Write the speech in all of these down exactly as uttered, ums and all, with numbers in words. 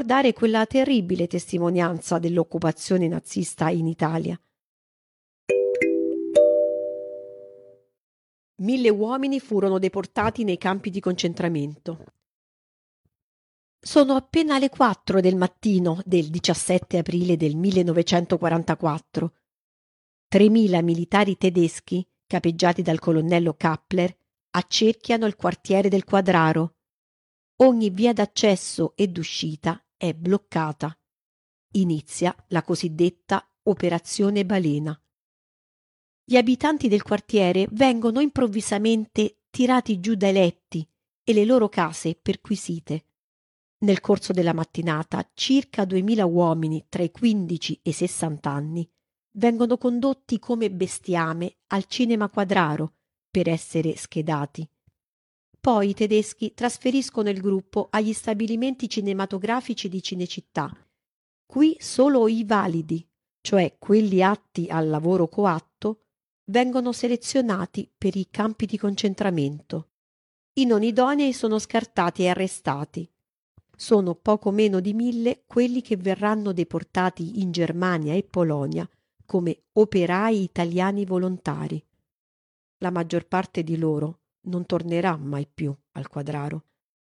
ricordare quella terribile testimonianza dell'occupazione nazista in Italia. Mille uomini furono deportati nei campi di concentramento. Sono appena le quattro del mattino del diciassette aprile del millenovecentoquarantaquattro. Tremila militari tedeschi, capeggiati dal colonnello Kappler, accerchiano il quartiere del Quadraro. Ogni via d'accesso e d'uscita è bloccata. Inizia la cosiddetta Operazione Balena. Gli abitanti del quartiere vengono improvvisamente tirati giù dai letti e le loro case perquisite. Nel corso della mattinata circa duemila uomini tra i quindici e i sessanta anni vengono condotti come bestiame al Cinema Quadraro per essere schedati. Poi i tedeschi trasferiscono il gruppo agli stabilimenti cinematografici di Cinecittà. Qui solo i validi, cioè quelli atti al lavoro coatto, vengono selezionati per i campi di concentramento. I non idonei sono scartati e arrestati. Sono poco meno di mille quelli che verranno deportati in Germania e Polonia come operai italiani volontari. La maggior parte di loro non tornerà mai più al Quadraro.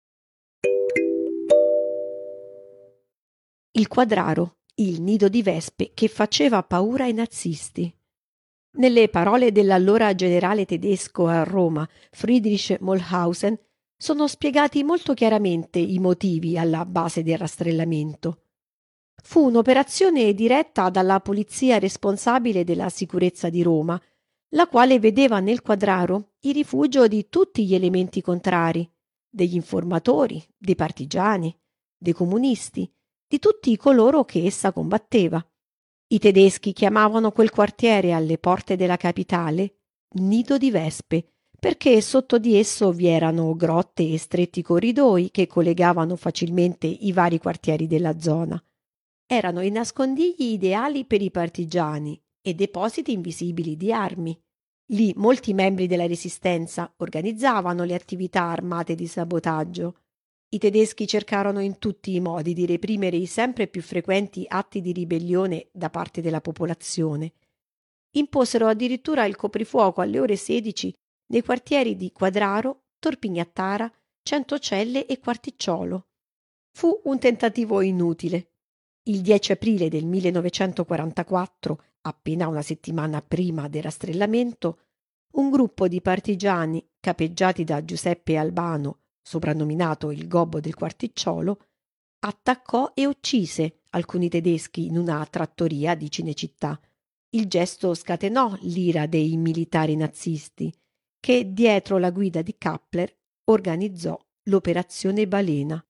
Il Quadraro, il nido di vespe che faceva paura ai nazisti. Nelle parole dell'allora generale tedesco a Roma, Friedrich Molhausen, sono spiegati molto chiaramente i motivi alla base del rastrellamento. Fu un'operazione diretta dalla polizia responsabile della sicurezza di Roma, la quale vedeva nel Quadraro il rifugio di tutti gli elementi contrari, degli informatori, dei partigiani, dei comunisti, di tutti coloro che essa combatteva. I tedeschi chiamavano quel quartiere alle porte della capitale Nido di Vespe, perché sotto di esso vi erano grotte e stretti corridoi che collegavano facilmente i vari quartieri della zona. Erano i nascondigli ideali per i partigiani e depositi invisibili di armi. Lì molti membri della Resistenza organizzavano le attività armate di sabotaggio. I tedeschi cercarono in tutti i modi di reprimere i sempre più frequenti atti di ribellione da parte della popolazione. Imposero addirittura il coprifuoco alle ore sedici nei quartieri di Quadraro, Torpignattara, Centocelle e Quarticciolo. Fu un tentativo inutile. Il dieci aprile del millenovecentoquarantaquattro, appena una settimana prima del rastrellamento, un gruppo di partigiani capeggiati da Giuseppe Albano, soprannominato il Gobbo del Quarticciolo, attaccò e uccise alcuni tedeschi in una trattoria di Cinecittà. Il gesto scatenò l'ira dei militari nazisti, che dietro la guida di Kappler organizzò l'Operazione Balena.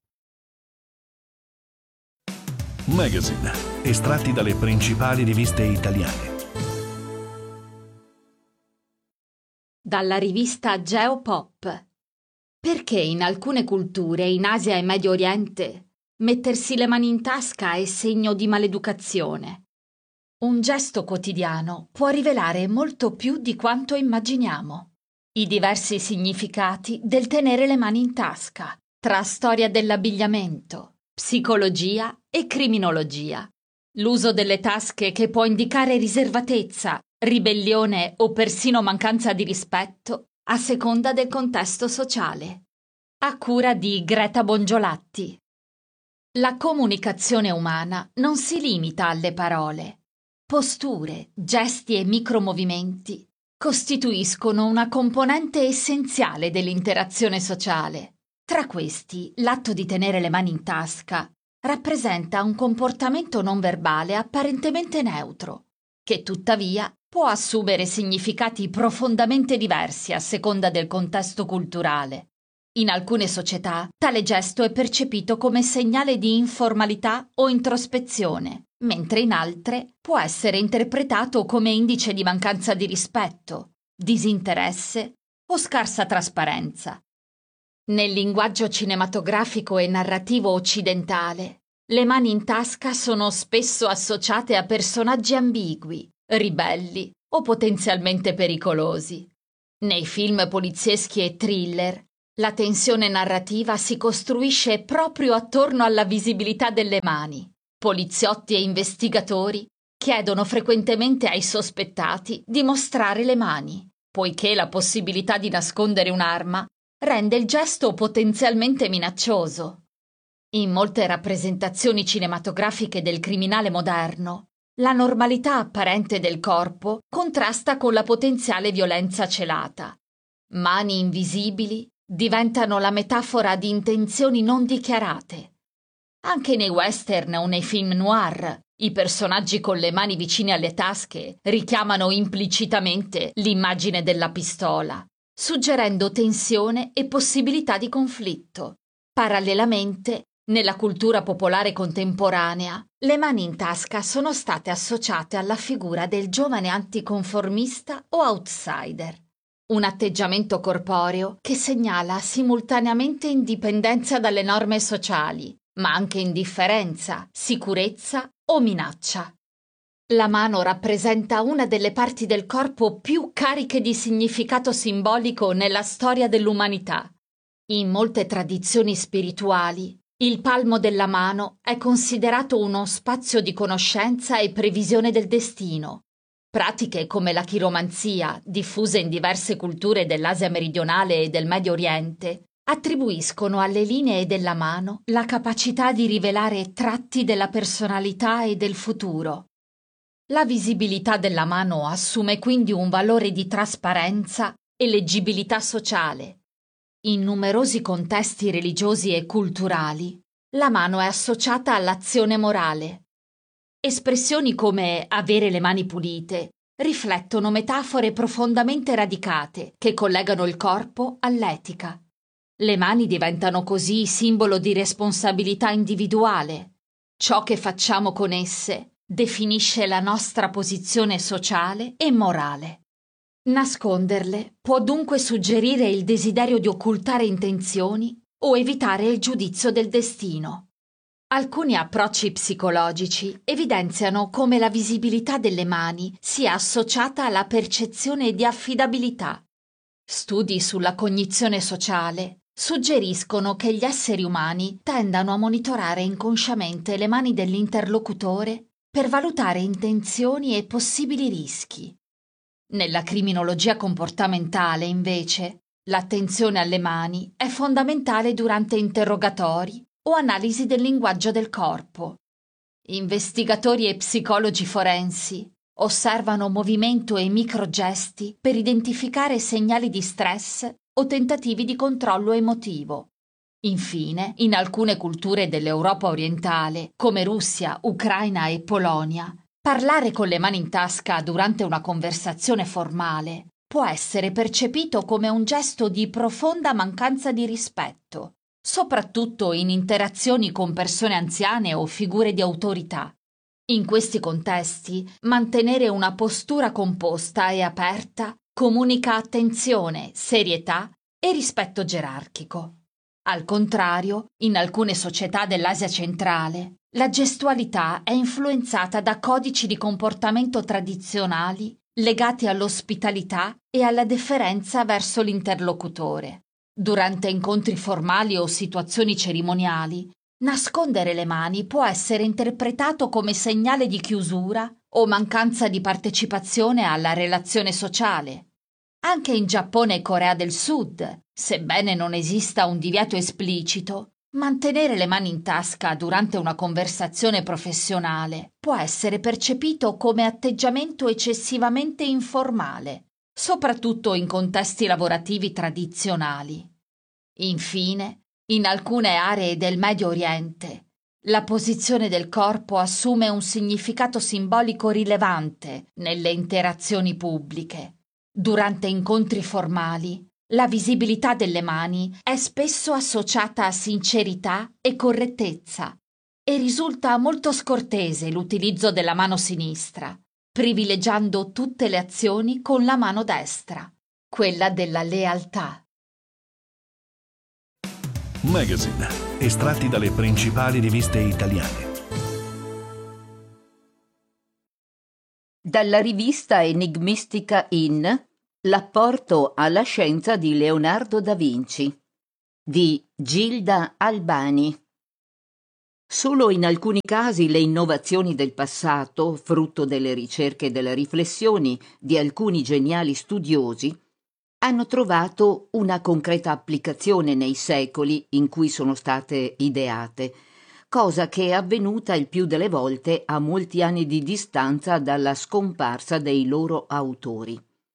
Magazine, estratti dalle principali riviste italiane. Dalla rivista Geopop. Perché in alcune culture, in Asia e Medio Oriente, mettersi le mani in tasca è segno di maleducazione? Un gesto quotidiano può rivelare molto più di quanto immaginiamo. I diversi significati del tenere le mani in tasca, tra storia dell'abbigliamento, psicologia e criminologia. L'uso delle tasche che può indicare riservatezza, ribellione o persino mancanza di rispetto a seconda del contesto sociale. A cura di Greta Bongiolatti. La comunicazione umana non si limita alle parole. Posture, gesti e micromovimenti costituiscono una componente essenziale dell'interazione sociale. Tra questi, l'atto di tenere le mani in tasca rappresenta un comportamento non verbale apparentemente neutro, che tuttavia può assumere significati profondamente diversi a seconda del contesto culturale. In alcune società, tale gesto è percepito come segnale di informalità o introspezione, mentre in altre può essere interpretato come indice di mancanza di rispetto, disinteresse o scarsa trasparenza. Nel linguaggio cinematografico e narrativo occidentale, le mani in tasca sono spesso associate a personaggi ambigui, ribelli o potenzialmente pericolosi. Nei film polizieschi e thriller, La tensione narrativa si costruisce proprio attorno alla visibilità delle mani. Poliziotti e investigatori chiedono frequentemente ai sospettati di mostrare le mani, poiché la possibilità di nascondere un'arma rende il gesto potenzialmente minaccioso. In molte rappresentazioni cinematografiche del criminale moderno, la normalità apparente del corpo contrasta con la potenziale violenza celata. Mani invisibili diventano la metafora di intenzioni non dichiarate. Anche nei western o nei film noir, i personaggi con le mani vicine alle tasche richiamano implicitamente l'immagine della pistola, suggerendo tensione e possibilità di conflitto. Parallelamente, nella cultura popolare contemporanea, le mani in tasca sono state associate alla figura del giovane anticonformista o outsider. Un atteggiamento corporeo che segnala simultaneamente indipendenza dalle norme sociali, ma anche indifferenza, sicurezza o minaccia. La mano rappresenta una delle parti del corpo più cariche di significato simbolico nella storia dell'umanità. In molte tradizioni spirituali, il palmo della mano è considerato uno spazio di conoscenza e previsione del destino. Pratiche come la chiromanzia, diffuse in diverse culture dell'Asia meridionale e del Medio Oriente, attribuiscono alle linee della mano la capacità di rivelare tratti della personalità e del futuro. La visibilità della mano assume quindi un valore di trasparenza e leggibilità sociale. In numerosi contesti religiosi e culturali, la mano è associata all'azione morale. Espressioni come avere le mani pulite riflettono metafore profondamente radicate che collegano il corpo all'etica. Le mani diventano così simbolo di responsabilità individuale. Ciò che facciamo con esse definisce la nostra posizione sociale e morale. Nasconderle può dunque suggerire il desiderio di occultare intenzioni o evitare il giudizio del destino. Alcuni approcci psicologici evidenziano come la visibilità delle mani sia associata alla percezione di affidabilità. Studi sulla cognizione sociale suggeriscono che gli esseri umani tendano a monitorare inconsciamente le mani dell'interlocutore per valutare intenzioni e possibili rischi. Nella criminologia comportamentale, invece, l'attenzione alle mani è fondamentale durante interrogatori o analisi del linguaggio del corpo. Investigatori e psicologi forensi osservano movimento e microgesti per identificare segnali di stress o tentativi di controllo emotivo. Infine, in alcune culture dell'Europa orientale, come Russia, Ucraina e Polonia, parlare con le mani in tasca durante una conversazione formale può essere percepito come un gesto di profonda mancanza di rispetto, soprattutto in interazioni con persone anziane o figure di autorità. In questi contesti, mantenere una postura composta e aperta comunica attenzione, serietà e rispetto gerarchico. Al contrario, in alcune società dell'Asia centrale, la gestualità è influenzata da codici di comportamento tradizionali legati all'ospitalità e alla deferenza verso l'interlocutore. Durante incontri formali o situazioni cerimoniali, nascondere le mani può essere interpretato come segnale di chiusura o mancanza di partecipazione alla relazione sociale. Anche in Giappone e Corea del Sud, sebbene non esista un divieto esplicito, mantenere le mani in tasca durante una conversazione professionale può essere percepito come atteggiamento eccessivamente informale, soprattutto in contesti lavorativi tradizionali. Infine, in alcune aree del Medio Oriente, la posizione del corpo assume un significato simbolico rilevante nelle interazioni pubbliche. Durante incontri formali, la visibilità delle mani è spesso associata a sincerità e correttezza e risulta molto scortese l'utilizzo della mano sinistra, privilegiando tutte le azioni con la mano destra, quella della lealtà. Magazine, estratti dalle principali riviste italiane. Dalla rivista enigmistica In L'apporto alla scienza di Leonardo da Vinci di Gilda Albani. Solo in alcuni casi le innovazioni del passato, frutto delle ricerche e delle riflessioni di alcuni geniali studiosi, hanno trovato una concreta applicazione nei secoli in cui sono state ideate, cosa che è avvenuta il più delle volte a molti anni di distanza dalla scomparsa dei loro autori.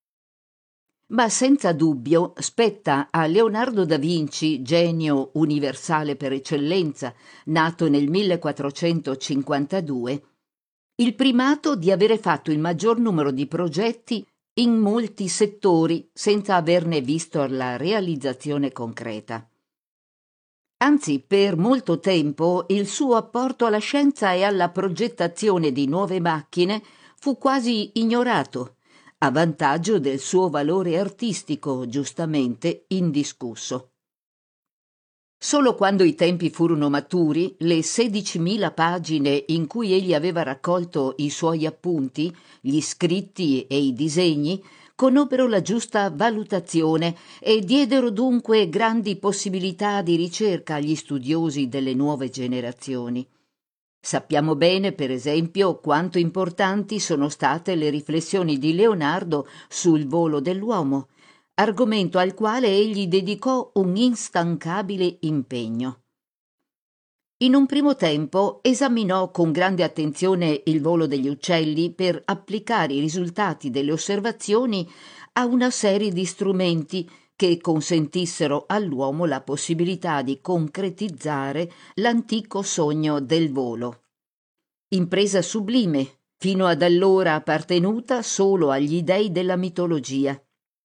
Ma senza dubbio spetta a Leonardo da Vinci, genio universale per eccellenza, nato nel millequattrocentocinquantadue, il primato di avere fatto il maggior numero di progetti in molti settori senza averne visto la realizzazione concreta. Anzi, per molto tempo il suo apporto alla scienza e alla progettazione di nuove macchine fu quasi ignorato, a vantaggio del suo valore artistico, giustamente indiscusso. Solo quando i tempi furono maturi, le sedicimila pagine in cui egli aveva raccolto i suoi appunti, gli scritti e i disegni, conobbero la giusta valutazione e diedero dunque grandi possibilità di ricerca agli studiosi delle nuove generazioni. Sappiamo bene, per esempio, quanto importanti sono state le riflessioni di Leonardo sul volo dell'uomo, argomento al quale egli dedicò un instancabile impegno. In un primo tempo esaminò con grande attenzione il volo degli uccelli per applicare i risultati delle osservazioni a una serie di strumenti che consentissero all'uomo la possibilità di concretizzare l'antico sogno del volo. Impresa sublime, fino ad allora appartenuta solo agli dei della mitologia.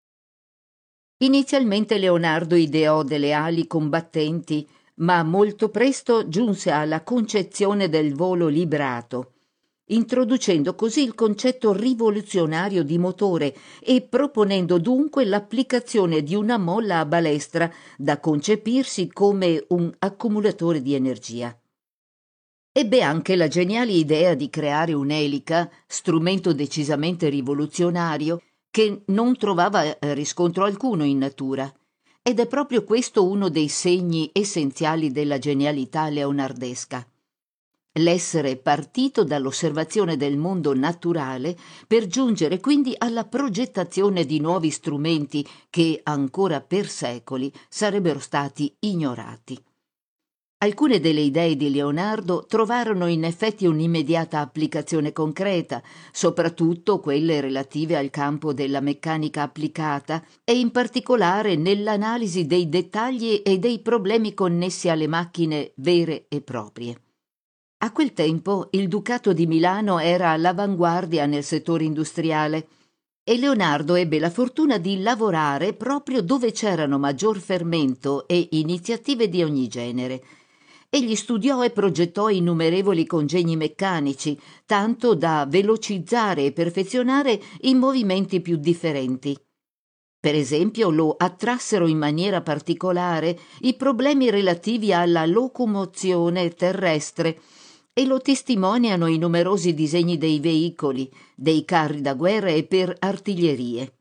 Inizialmente Leonardo ideò delle ali combattenti, ma molto presto giunse alla concezione del volo librato, introducendo così il concetto rivoluzionario di motore e proponendo dunque l'applicazione di una molla a balestra da concepirsi come un accumulatore di energia. Ebbe anche la geniale idea di creare un'elica, strumento decisamente rivoluzionario, che non trovava riscontro alcuno in natura. Ed è proprio questo uno dei segni essenziali della genialità leonardesca. L'essere partito dall'osservazione del mondo naturale per giungere quindi alla progettazione di nuovi strumenti che ancora per secoli sarebbero stati ignorati. Alcune delle idee di Leonardo trovarono in effetti un'immediata applicazione concreta, soprattutto quelle relative al campo della meccanica applicata e in particolare nell'analisi dei dettagli e dei problemi connessi alle macchine vere e proprie. A quel tempo il Ducato di Milano era all'avanguardia nel settore industriale e Leonardo ebbe la fortuna di lavorare proprio dove c'erano maggior fermento e iniziative di ogni genere. Egli studiò e progettò innumerevoli congegni meccanici, tanto da velocizzare e perfezionare i movimenti più differenti. Per esempio, lo attrassero in maniera particolare i problemi relativi alla locomozione terrestre e lo testimoniano i numerosi disegni dei veicoli, dei carri da guerra e per artiglierie.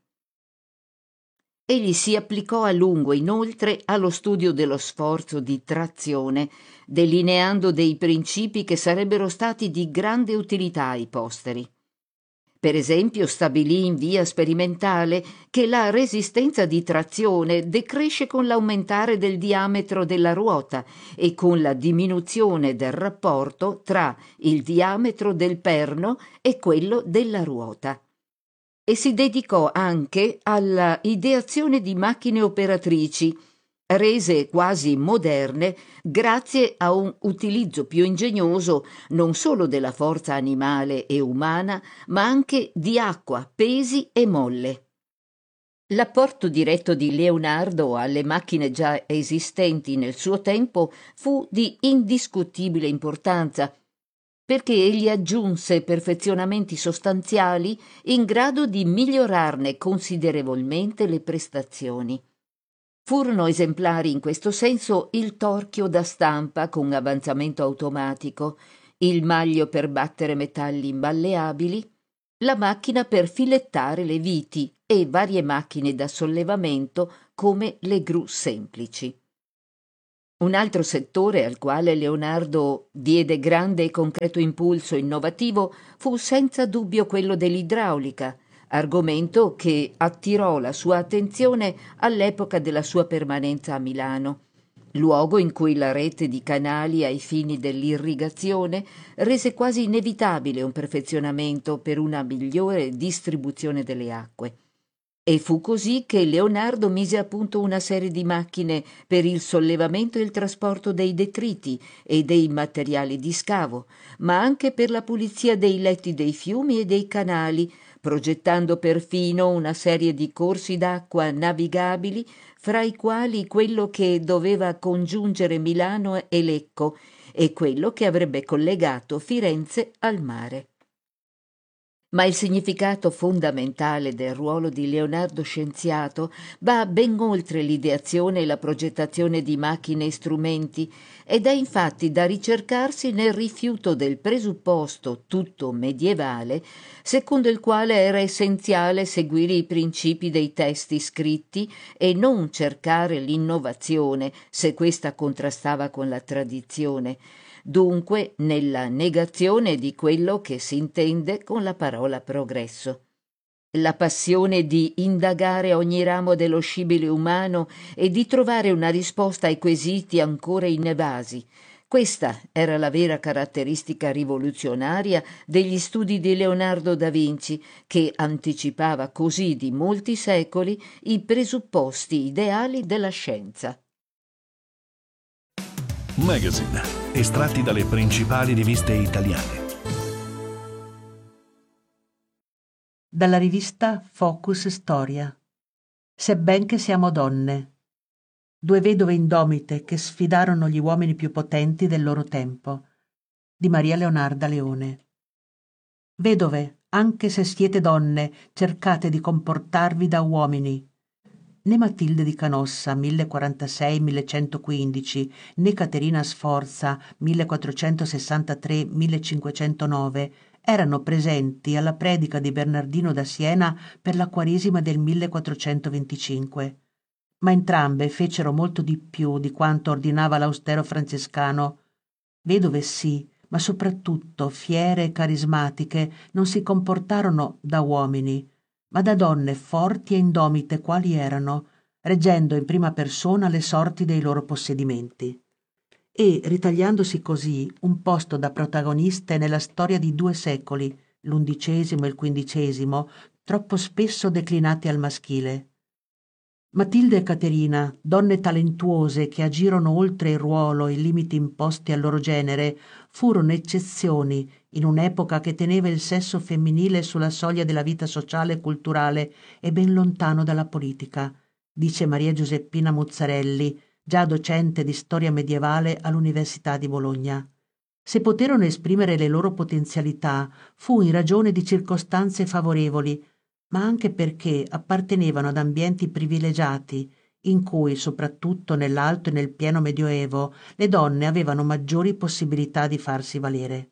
Egli si applicò a lungo, inoltre, allo studio dello sforzo di trazione, delineando dei principi che sarebbero stati di grande utilità ai posteri. Per esempio, stabilì in via sperimentale che la resistenza di trazione decresce con l'aumentare del diametro della ruota e con la diminuzione del rapporto tra il diametro del perno e quello della ruota. E si dedicò anche alla ideazione di macchine operatrici, rese quasi moderne grazie a un utilizzo più ingegnoso non solo della forza animale e umana, ma anche di acqua, pesi e molle. L'apporto diretto di Leonardo alle macchine già esistenti nel suo tempo fu di indiscutibile importanza, perché egli aggiunse perfezionamenti sostanziali in grado di migliorarne considerevolmente le prestazioni. Furono esemplari in questo senso il torchio da stampa con avanzamento automatico, il maglio per battere metalli imballeabili, la macchina per filettare le viti e varie macchine da sollevamento come le gru semplici. Un altro settore al quale Leonardo diede grande e concreto impulso innovativo fu senza dubbio quello dell'idraulica, argomento che attirò la sua attenzione all'epoca della sua permanenza a Milano, luogo in cui la rete di canali ai fini dell'irrigazione rese quasi inevitabile un perfezionamento per una migliore distribuzione delle acque. E fu così che Leonardo mise a punto una serie di macchine per il sollevamento e il trasporto dei detriti e dei materiali di scavo, ma anche per la pulizia dei letti dei fiumi e dei canali, progettando perfino una serie di corsi d'acqua navigabili, fra i quali quello che doveva congiungere Milano e Lecco e quello che avrebbe collegato Firenze al mare. Ma il significato fondamentale del ruolo di Leonardo scienziato va ben oltre l'ideazione e la progettazione di macchine e strumenti ed è infatti da ricercarsi nel rifiuto del presupposto tutto medievale secondo il quale era essenziale seguire i principi dei testi scritti e non cercare l'innovazione se questa contrastava con la tradizione, dunque nella negazione di quello che si intende con la parola progresso. La passione di indagare ogni ramo dello scibile umano e di trovare una risposta ai quesiti ancora inevasi. Questa era la vera caratteristica rivoluzionaria degli studi di Leonardo da Vinci, che anticipava così di molti secoli i presupposti ideali della scienza. Magazine, estratti dalle principali riviste italiane. Dalla rivista Focus Storia. Sebben che siamo donne. Due vedove indomite che sfidarono gli uomini più potenti del loro tempo. Di Maria Leonarda Leone. Vedove, anche se siete donne, cercate di comportarvi da uomini. Né Matilde di Canossa millequarantasei millecentoquindici, né Caterina Sforza millequattrocentosessantatré millecinquecentonove erano presenti alla predica di Bernardino da Siena per la Quaresima del millequattrocentoventicinque, ma entrambe fecero molto di più di quanto ordinava l'austero francescano. Vedove sì, ma soprattutto fiere e carismatiche non si comportarono da uomini, ma da donne forti e indomite quali erano, reggendo in prima persona le sorti dei loro possedimenti. E, ritagliandosi così un posto da protagoniste nella storia di due secoli, l'undicesimo e il quindicesimo, troppo spesso declinati al maschile. Matilde e Caterina, donne talentuose che agirono oltre il ruolo e i limiti imposti al loro genere, furono eccezioni in un'epoca che teneva il sesso femminile sulla soglia della vita sociale e culturale e ben lontano dalla politica, dice Maria Giuseppina Muzzarelli, già docente di storia medievale all'Università di Bologna. Se poterono esprimere le loro potenzialità fu in ragione di circostanze favorevoli, ma anche perché appartenevano ad ambienti privilegiati, in cui, soprattutto nell'alto e nel pieno medioevo, le donne avevano maggiori possibilità di farsi valere.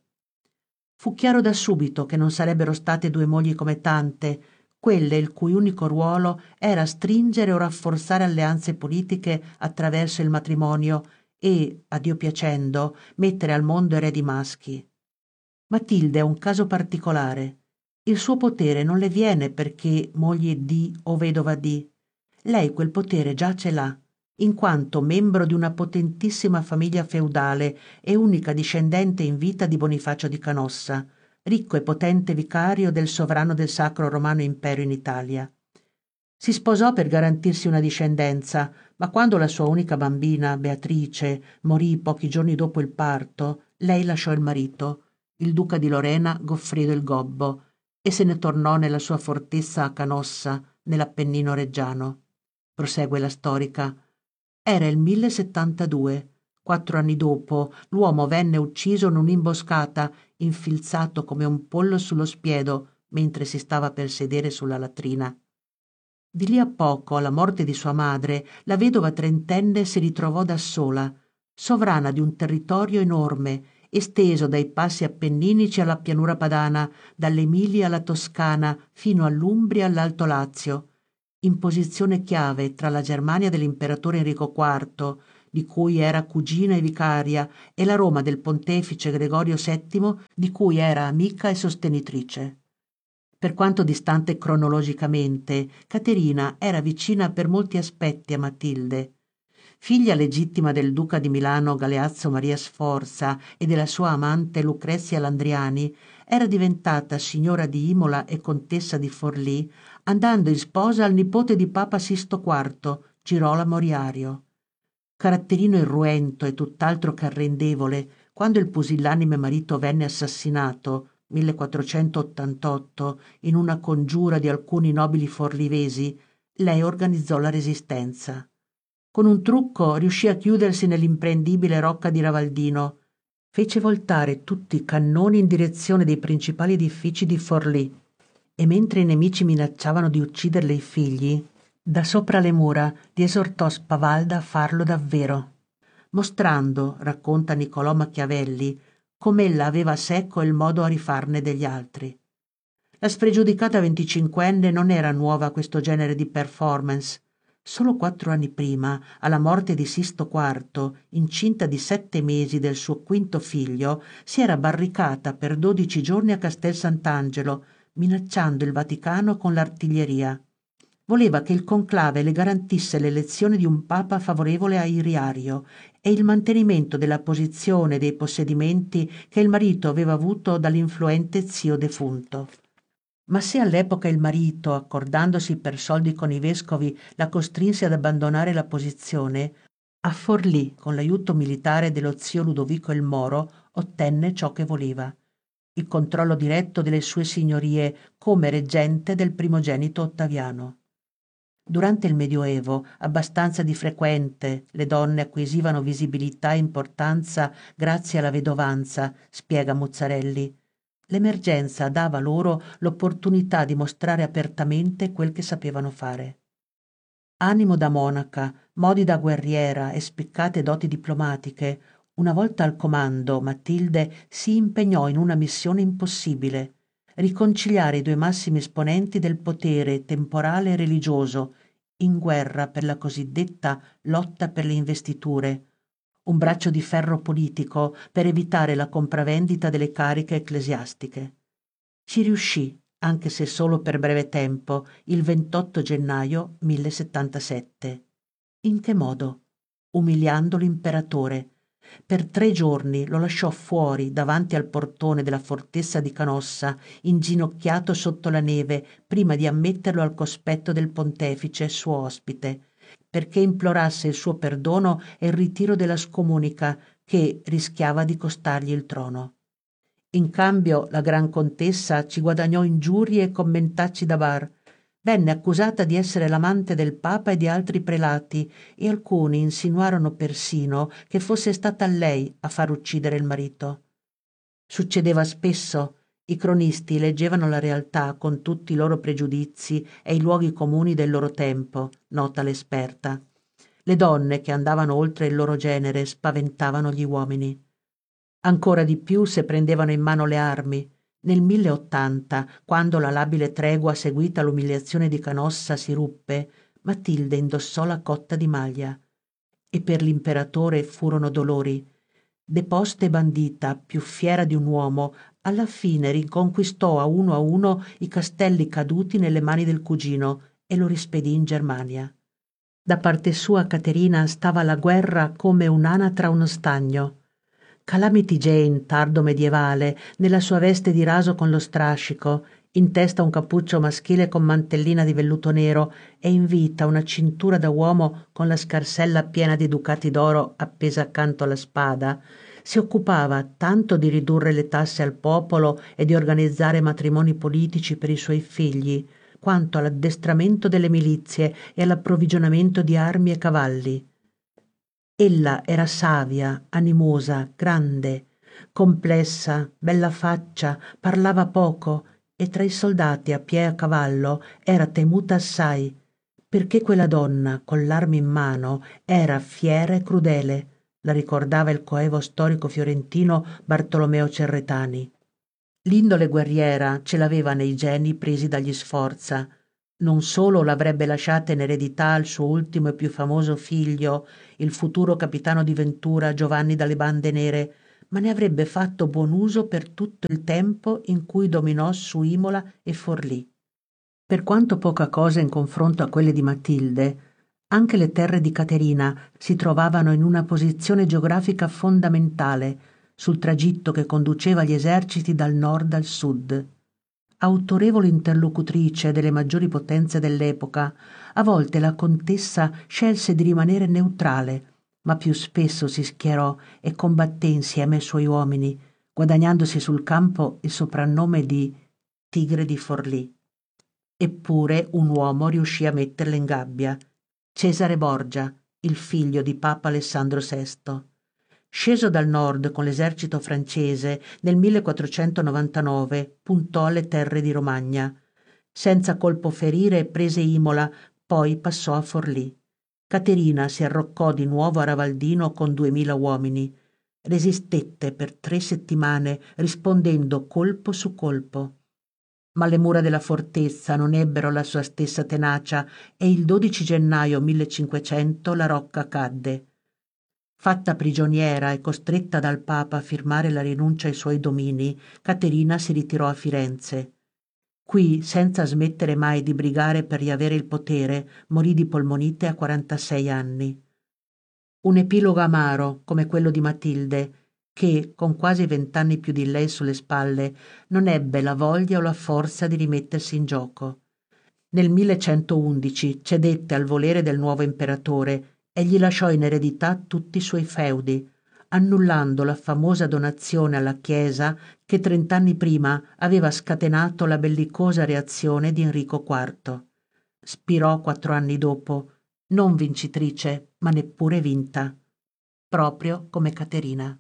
Fu chiaro da subito che non sarebbero state due mogli come tante, quelle il cui unico ruolo era stringere o rafforzare alleanze politiche attraverso il matrimonio e, a Dio piacendo, mettere al mondo eredi maschi. Matilde è un caso particolare. Il suo potere non le viene perché moglie di o vedova di. Lei quel potere già ce l'ha, in quanto membro di una potentissima famiglia feudale e unica discendente in vita di Bonifacio di Canossa, ricco e potente vicario del sovrano del Sacro Romano Impero in Italia. Si sposò per garantirsi una discendenza, ma quando la sua unica bambina, Beatrice, morì pochi giorni dopo il parto, lei lasciò il marito, il duca di Lorena Goffredo il Gobbo, e se ne tornò nella sua fortezza a Canossa, nell'Appennino reggiano. Prosegue la storica. Era il millesettantadue. Quattro anni dopo, l'uomo venne ucciso in un'imboscata, infilzato come un pollo sullo spiedo, mentre si stava per sedere sulla latrina. Di lì a poco, alla morte di sua madre, la vedova trentenne si ritrovò da sola, sovrana di un territorio enorme, esteso dai passi appenninici alla pianura padana, dall'Emilia alla Toscana, fino all'Umbria e all'Alto Lazio, in posizione chiave tra la Germania dell'imperatore Enrico quarto, di cui era cugina e vicaria, e la Roma del pontefice Gregorio settimo, di cui era amica e sostenitrice. Per quanto distante cronologicamente, Caterina era vicina per molti aspetti a Matilde. Figlia legittima del duca di Milano Galeazzo Maria Sforza e della sua amante Lucrezia Landriani, era diventata signora di Imola e contessa di Forlì, andando in sposa al nipote di Papa Sisto quarto, Girolamo Moriario. Caratterino irruento e tutt'altro che arrendevole, quando il pusillanime marito venne assassinato, millequattrocentottantotto, in una congiura di alcuni nobili forlivesi, lei organizzò la resistenza. Con un trucco riuscì a chiudersi nell'imprendibile rocca di Ravaldino. Fece voltare tutti i cannoni in direzione dei principali edifici di Forlì e mentre i nemici minacciavano di ucciderle i figli, da sopra le mura li esortò spavalda a farlo davvero, mostrando, racconta Niccolò Machiavelli, com'ella aveva a secco il modo a rifarne degli altri. La spregiudicata venticinquenne non era nuova a questo genere di performance. Solo quattro anni prima, alla morte di Sisto quarto, incinta di sette mesi del suo quinto figlio, si era barricata per dodici giorni a Castel Sant'Angelo, minacciando il Vaticano con l'artiglieria. Voleva che il conclave le garantisse l'elezione di un papa favorevole a Iriario e il mantenimento della posizione e dei possedimenti che il marito aveva avuto dall'influente zio defunto. Ma se all'epoca il marito, accordandosi per soldi con i vescovi, la costrinse ad abbandonare la posizione, a Forlì, con l'aiuto militare dello zio Ludovico il Moro, ottenne ciò che voleva: il controllo diretto delle sue signorie come reggente del primogenito Ottaviano. Durante il Medioevo, abbastanza di frequente, le donne acquisivano visibilità e importanza grazie alla vedovanza, spiega Muzzarelli. L'emergenza dava loro l'opportunità di mostrare apertamente quel che sapevano fare. Animo da monaca, modi da guerriera e spiccate doti diplomatiche, una volta al comando Matilde si impegnò in una missione impossibile: riconciliare i due massimi esponenti del potere temporale e religioso in guerra per la cosiddetta lotta per le investiture, un braccio di ferro politico per evitare la compravendita delle cariche ecclesiastiche. Ci riuscì, anche se solo per breve tempo, il ventotto gennaio millesettantasette. In che modo? Umiliando l'imperatore. Per tre giorni lo lasciò fuori davanti al portone della fortezza di Canossa, inginocchiato sotto la neve, prima di ammetterlo al cospetto del pontefice, suo ospite, perché implorasse il suo perdono e il ritiro della scomunica che rischiava di costargli il trono. In cambio la gran contessa ci guadagnò ingiurie e commentacci da bar. Venne accusata di essere l'amante del Papa e di altri prelati, e alcuni insinuarono persino che fosse stata lei a far uccidere il marito. Succedeva spesso. I cronisti leggevano la realtà con tutti i loro pregiudizi e i luoghi comuni del loro tempo, nota l'esperta. Le donne che andavano oltre il loro genere spaventavano gli uomini. Ancora di più se prendevano in mano le armi. Nel milleottanta, quando la labile tregua seguita all'umiliazione di Canossa si ruppe, Matilde indossò la cotta di maglia. E per l'imperatore furono dolori. Deposta e bandita, più fiera di un uomo, alla fine riconquistò a uno a uno i castelli caduti nelle mani del cugino e lo rispedì in Germania. Da parte sua Caterina stava alla guerra come un'anatra a uno stagno. Calamity Jane, tardo medievale, nella sua veste di raso con lo strascico, in testa un cappuccio maschile con mantellina di velluto nero e in vita una cintura da uomo con la scarsella piena di ducati d'oro appesa accanto alla spada, si occupava tanto di ridurre le tasse al popolo e di organizzare matrimoni politici per i suoi figli, quanto all'addestramento delle milizie e all'approvvigionamento di armi e cavalli. Ella era savia, animosa, grande, complessa, bella faccia, parlava poco e tra i soldati a piè e a cavallo era temuta assai, perché quella donna, con l'arma in mano, era fiera e crudele, la ricordava il coevo storico fiorentino Bartolomeo Cerretani. L'indole guerriera ce l'aveva nei geni presi dagli Sforza. Non solo l'avrebbe lasciata in eredità al suo ultimo e più famoso figlio, il futuro capitano di Ventura Giovanni dalle Bande Nere, ma ne avrebbe fatto buon uso per tutto il tempo in cui dominò su Imola e Forlì. Per quanto poca cosa in confronto a quelle di Matilde, anche le terre di Caterina si trovavano in una posizione geografica fondamentale sul tragitto che conduceva gli eserciti dal nord al sud. Autorevole interlocutrice delle maggiori potenze dell'epoca, a volte la contessa scelse di rimanere neutrale, ma più spesso si schierò e combatté insieme ai suoi uomini, guadagnandosi sul campo il soprannome di Tigre di Forlì. Eppure un uomo riuscì a metterla in gabbia: Cesare Borgia, il figlio di Papa Alessandro sesto. Sceso dal nord con l'esercito francese, nel millequattrocentonovantanove puntò alle terre di Romagna. Senza colpo ferire prese Imola, poi passò a Forlì. Caterina si arroccò di nuovo a Ravaldino con duemila uomini. Resistette per tre settimane, rispondendo colpo su colpo. Ma le mura della fortezza non ebbero la sua stessa tenacia e il dodici gennaio millecinquecento la rocca cadde. Fatta prigioniera e costretta dal Papa a firmare la rinuncia ai suoi domini, Caterina si ritirò a Firenze. Qui, senza smettere mai di brigare per riavere il potere, morì di polmonite a quarantasei anni. Un epilogo amaro, come quello di Matilde, che, con quasi vent'anni più di lei sulle spalle, non ebbe la voglia o la forza di rimettersi in gioco. Nel millecentoundici cedette al volere del nuovo imperatore e gli lasciò in eredità tutti i suoi feudi, annullando la famosa donazione alla Chiesa che trent'anni prima aveva scatenato la bellicosa reazione di Enrico quarto. Spirò quattro anni dopo, non vincitrice, ma neppure vinta, proprio come Caterina.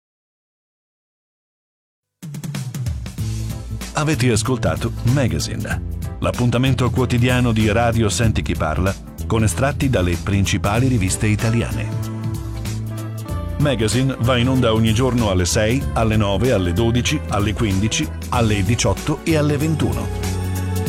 Avete ascoltato Magazine, l'appuntamento quotidiano di Radio Senti Chi Parla con estratti dalle principali riviste italiane. Magazine va in onda ogni giorno alle sei, alle nove, alle dodici, alle quindici, alle diciotto e alle ventuno.